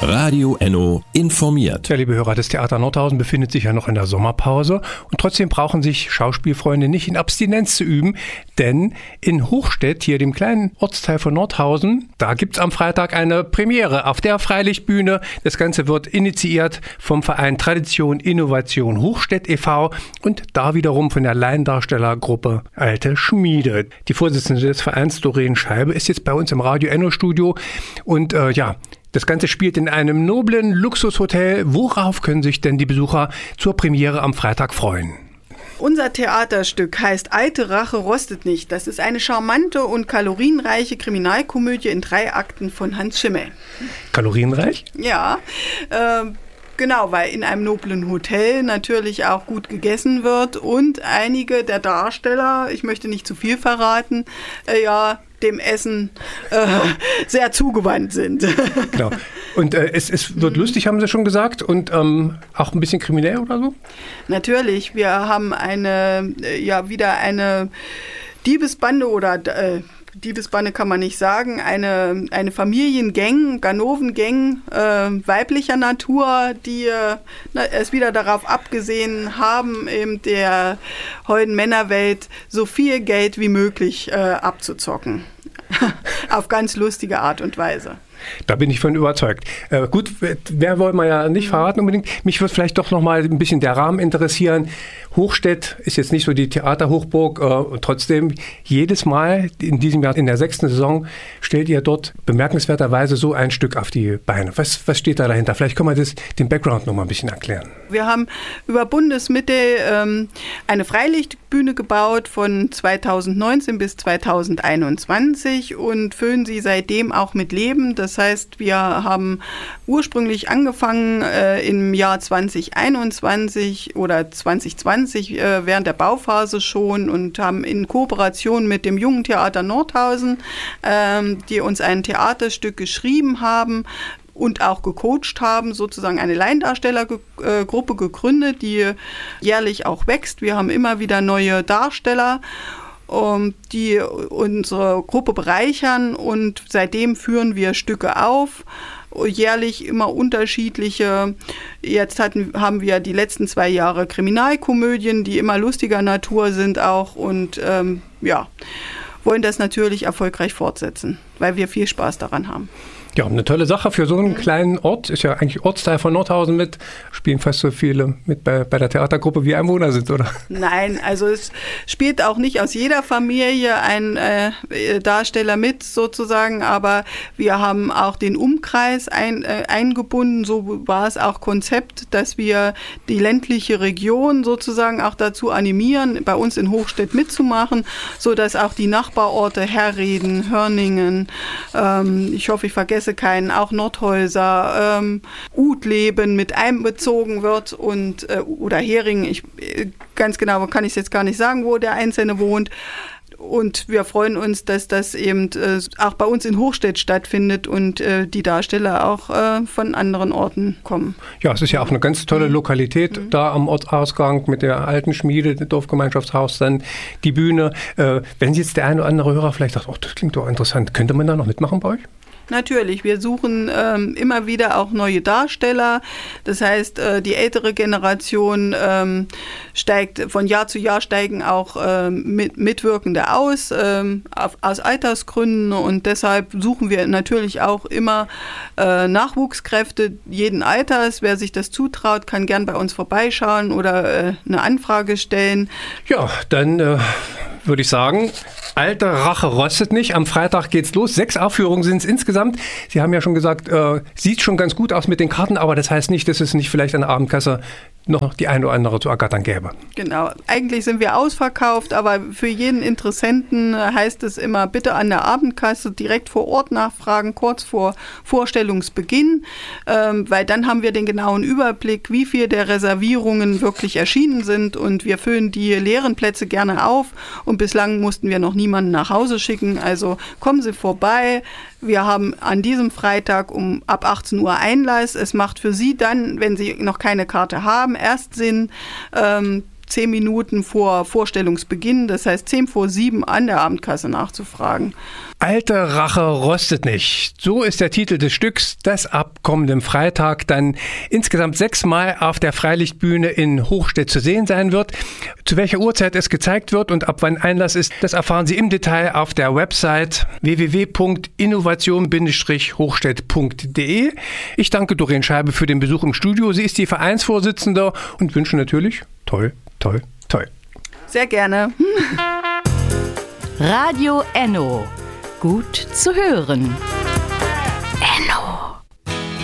Radio Enno informiert. Ja, liebe Hörer, das Theater Nordhausen befindet sich ja noch in der Sommerpause und trotzdem brauchen sich Schauspielfreunde nicht in Abstinenz zu üben, denn in Hochstedt, hier dem kleinen Ortsteil von Nordhausen, da gibt's am Freitag eine Premiere auf der Freilichtbühne. Das Ganze wird initiiert vom Verein Tradition Innovation Hochstedt e.V. und da wiederum von der Laiendarstellergruppe Alte Schmiede. Die Vorsitzende des Vereins, Doreen Scheibe, ist jetzt bei uns im Radio Enno Studio und das Ganze spielt in einem noblen Luxushotel. Worauf können sich denn die Besucher zur Premiere am Freitag freuen? Unser Theaterstück heißt Alte Rache rostet nicht. Das ist eine charmante und kalorienreiche Kriminalkomödie in 3 Akten von Hans Schimmel. Kalorienreich? Ja, genau, weil in einem noblen Hotel natürlich auch gut gegessen wird und einige der Darsteller, ich möchte nicht zu viel verraten, dem Essen sehr zugewandt sind. Genau. Und es wird lustig, haben Sie schon gesagt, und auch ein bisschen kriminell oder so? Natürlich. Wir haben wieder eine Diebesbande oder Diebesbande kann man nicht sagen, eine Familiengang, Ganovengang weiblicher Natur, die es wieder darauf abgesehen haben, eben der heutigen Männerwelt so viel Geld wie möglich abzuzocken. Auf ganz lustige Art und Weise. Da bin ich von überzeugt. Gut, wer wollen wir ja nicht verraten unbedingt. Mich würde vielleicht doch noch mal ein bisschen der Rahmen interessieren. Hochstedt ist jetzt nicht so die Theaterhochburg und trotzdem jedes Mal in diesem Jahr in der 6. Saison stellt ihr dort bemerkenswerterweise so ein Stück auf die Beine. Was steht da dahinter? Vielleicht können wir den Background noch mal ein bisschen erklären. Wir haben über Bundesmittel eine Freilichtbühne gebaut von 2019 bis 2021 und füllen sie seitdem auch mit Leben. Das heißt, wir haben ursprünglich angefangen im Jahr 2021 oder 2020 während der Bauphase schon und haben in Kooperation mit dem Jungen Theater Nordhausen, die uns ein Theaterstück geschrieben haben und auch gecoacht haben, sozusagen eine Laiendarstellergruppe gegründet, die jährlich auch wächst. Wir haben immer wieder neue Darsteller, die unsere Gruppe bereichern und seitdem führen wir Stücke auf. Jährlich immer unterschiedliche. Jetzt haben wir die letzten 2 Jahre Kriminalkomödien, die immer lustiger Natur sind auch und wollen das natürlich erfolgreich fortsetzen, weil wir viel Spaß daran haben. Ja, eine tolle Sache für so einen kleinen Ort. Ist ja eigentlich Ortsteil von Nordhausen mit. Spielen fast so viele mit bei der Theatergruppe wie Einwohner sind, oder? Nein, also es spielt auch nicht aus jeder Familie ein Darsteller mit sozusagen, aber wir haben auch den Umkreis eingebunden. So war es auch Konzept, dass wir die ländliche Region sozusagen auch dazu animieren, bei uns in Hochstedt mitzumachen, sodass auch die Nachbarorte Herreden, Hörningen, ich hoffe, ich vergesse keinen, auch Nordhäuser, Utleben mit einbezogen wird und oder Heringen, ganz genau kann ich jetzt gar nicht sagen, wo der Einzelne wohnt. Und wir freuen uns, dass das eben auch bei uns in Hochstedt stattfindet und die Darsteller auch von anderen Orten kommen. Ja, es ist ja auch eine ganz tolle Lokalität da am Ortsausgang mit der alten Schmiede, dem Dorfgemeinschaftshaus, dann die Bühne. Wenn jetzt der eine oder andere Hörer vielleicht sagt, das klingt doch interessant, könnte man da noch mitmachen bei euch? Natürlich, wir suchen immer wieder auch neue Darsteller. Das heißt, die ältere Generation steigt von Jahr zu Jahr, steigen auch Mitwirkende aus Altersgründen und deshalb suchen wir natürlich auch immer Nachwuchskräfte jeden Alters. Wer sich das zutraut, kann gern bei uns vorbeischauen oder eine Anfrage stellen. Ja, dann würde ich sagen, Alte Rache rostet nicht. Am Freitag geht's los. 6 Aufführungen sind es insgesamt. Sie haben ja schon gesagt, sieht schon ganz gut aus mit den Karten, aber das heißt nicht, dass es nicht vielleicht an der Abendkasse noch die eine oder andere zu ergattern gäbe. Genau, eigentlich sind wir ausverkauft, aber für jeden Interessenten heißt es immer, bitte an der Abendkasse direkt vor Ort nachfragen, kurz vor Vorstellungsbeginn, weil dann haben wir den genauen Überblick, wie viel der Reservierungen wirklich erschienen sind und wir füllen die leeren Plätze gerne auf und bislang mussten wir noch niemanden nach Hause schicken, also kommen Sie vorbei. Wir haben an diesem Freitag ab 18 Uhr Einlass. Es macht für Sie dann, wenn Sie noch keine Karte haben, erst Sinn, 10 Minuten vor Vorstellungsbeginn, das heißt 10 vor 7 an der Abendkasse nachzufragen. Alte Rache rostet nicht. So ist der Titel des Stücks, das ab kommendem Freitag dann insgesamt 6 Mal auf der Freilichtbühne in Hochstedt zu sehen sein wird. Zu welcher Uhrzeit es gezeigt wird und ab wann Einlass ist, das erfahren Sie im Detail auf der Website www.innovation-hochstedt.de. Ich danke Doreen Scheibe für den Besuch im Studio. Sie ist die Vereinsvorsitzende und wünsche natürlich toi, toi, toi. Sehr gerne. Radio Enno. Gut zu hören. Enno.